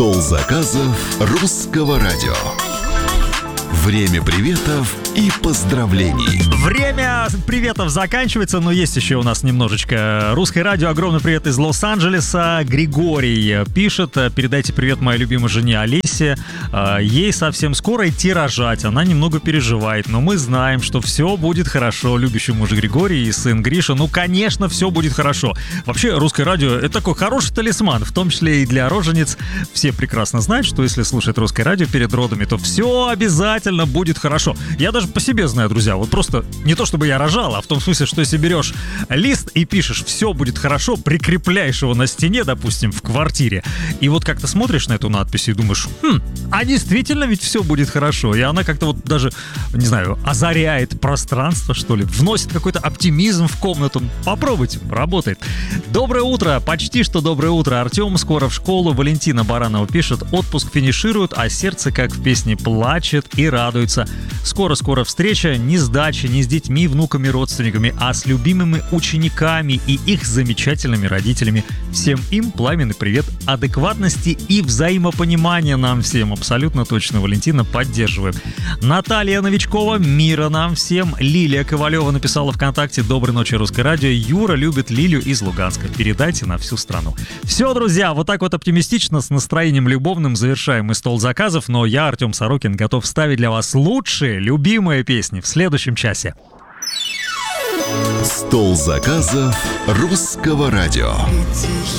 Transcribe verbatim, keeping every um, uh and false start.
Стол заказов русского радио. Время приветов и поздравлений. Время приветов заканчивается, но есть еще у нас немножечко. Русское радио, огромный привет из Лос-Анджелеса. Григорий пишет: передайте привет моей любимой жене Олесе. Ей совсем скоро идти рожать, она немного переживает, но мы знаем, что все будет хорошо. Любящий муж Григорий и сын Гриша, ну, конечно, все будет хорошо. Вообще, русское радио — это такой хороший талисман, в том числе и для рожениц. Все прекрасно знают, что если слушать русское радио перед родами, то все обязательно будет хорошо. Я даже по себе знаю, друзья, вот просто не то чтобы я рожал, а в том смысле, что если берешь лист и пишешь «все будет хорошо», прикрепляешь его на стене, допустим, в квартире, и вот как-то смотришь на эту надпись и думаешь: хм, а действительно ведь все будет хорошо, и она как-то вот даже, не знаю, озаряет пространство, что ли, вносит какой-то оптимизм в комнату. Попробуйте, работает. Доброе утро, почти что доброе утро, Артем скоро в школу. Валентина Баранова пишет: отпуск финиширует, а сердце, как в песне, плачет и радуется. Скоро-скоро встреча не с дачей, не с детьми, внуками, родственниками, а с любимыми учениками и их замечательными родителями. Всем им пламенный привет адекватности и взаимопонимания нам всем. Абсолютно точно, Валентина, поддерживаем. Наталья Новичкова: мира нам всем. Лилия Ковалева написала ВКонтакте: доброй ночи, русское радио. Юра любит Лилию из Луганска. Передайте на всю страну. Все, друзья, вот так вот оптимистично, с настроением любовным завершаем мы стол заказов, но я, Артем Сорокин, готов ставить для вас лучшие, любимые песни в следующем часе. Стол заказов русского радио.